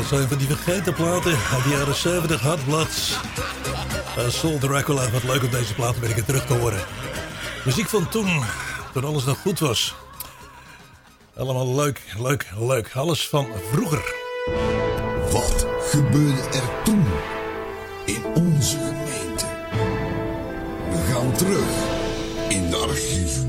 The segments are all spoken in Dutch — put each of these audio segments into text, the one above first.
Dat zijn van die vergeten platen uit de jaren 70, Hot Bloods. Soul Dracula, wat leuk om deze platen weer een keer terug te horen. Muziek van toen alles nog goed was. Allemaal leuk. Alles van vroeger. Wat gebeurde er toen in onze gemeente? We gaan terug in de archieven.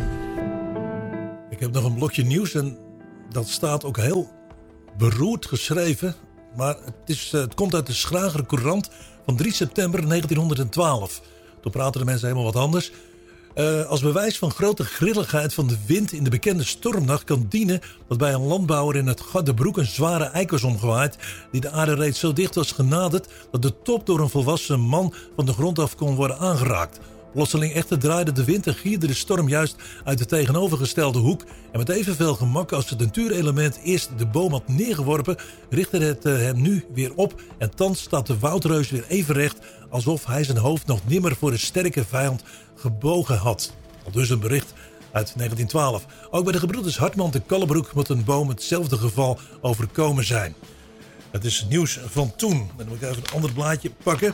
Ik heb nog een blokje nieuws en dat staat ook heel beroerd geschreven. Maar het komt uit de Schrager Courant van 3 september 1912. Toen praten de mensen helemaal wat anders. Als bewijs van grote grilligheid van de wind in de bekende stormnacht kan dienen dat bij een landbouwer in het Gaddebroek een zware eik was omgewaaid die de aarde reeds zo dicht was genaderd dat de top door een volwassen man van de grond af kon worden aangeraakt. Plotseling echter draaide de wind en gierde de storm juist uit de tegenovergestelde hoek. En met evenveel gemak als het natuurelement eerst de boom had neergeworpen, richtte het hem nu weer op. En thans staat de woudreus weer even recht, alsof hij zijn hoofd nog nimmer voor een sterke vijand gebogen had. Al dus een bericht uit 1912. Ook bij de gebroeders Hartman te Kallenbroek moet een boom hetzelfde geval overkomen zijn. Het is nieuws van toen. Dan moet ik even een ander blaadje pakken.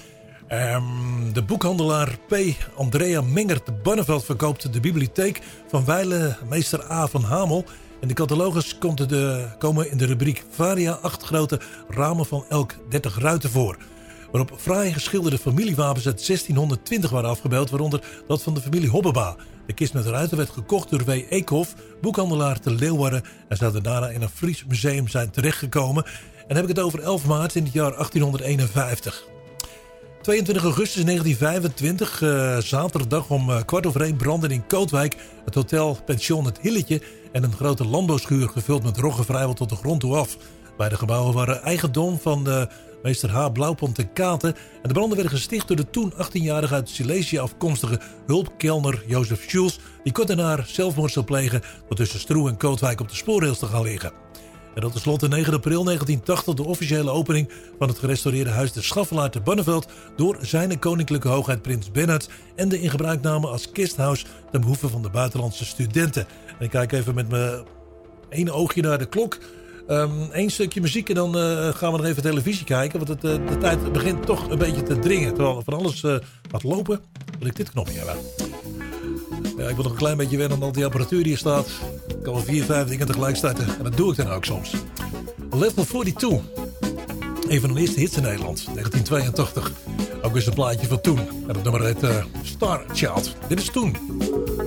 De boekhandelaar P. Andrea Menger te Barneveld verkoopt de bibliotheek van wijlen meester A. van Hamel. En de catalogus komen in de rubriek Varia 8 grote ramen van elk 30 ruiten voor. Waarop fraai geschilderde familiewapens uit 1620 waren afgebeeld, waaronder dat van de familie Hobbeba. De kist met ruiten werd gekocht door W. Eekhoff, boekhandelaar te Leeuwarden, en zou daarna in een Fries museum zijn terechtgekomen. En dan heb ik het over 11 maart in het jaar 1851. 22 augustus 1925, zaterdag om 1:15 brandden in Kootwijk het hotel Pension Het Hilletje en een grote landbouwschuur gevuld met rogge vrijwel tot de grond toe af. Beide gebouwen waren eigendom van de meester H. Blauwpont te Katen en de branden werden gesticht door de toen 18-jarige uit Silesië afkomstige hulpkelner Jozef Schulz, die kort daarna zelfmoord zou plegen door tussen Stroe en Kootwijk op de spoorrails te gaan liggen. En dat tenslotte 9 april 1980 de officiële opening van het gerestaureerde huis de Schaffelaar te Barneveld door zijn koninklijke hoogheid prins Bernhard en de in gebruikname als kersthuis ten behoeve van de buitenlandse studenten. En ik kijk even met mijn ene oogje naar de klok. Eén stukje muziek en dan gaan we nog even televisie kijken, want de tijd begint toch een beetje te dringen. Terwijl van alles gaat lopen, wil ik dit knopje hebben. Ja, ik wil nog een klein beetje wennen aan al die apparatuur die hier staat. Ik kan wel 4, 5 dingen tegelijk starten. En dat doe ik dan ook soms. Level 42. Een van de eerste hits in Nederland. 1982. Ook eens een plaatje van toen. En dat nummer heet Star Child. Dit is toen.